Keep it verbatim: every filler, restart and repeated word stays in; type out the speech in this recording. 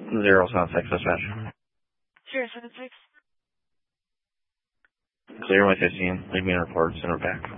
Zero Sound six dispatch. Zero seven six. Clear my fifteen. Leave me in report. Send her back.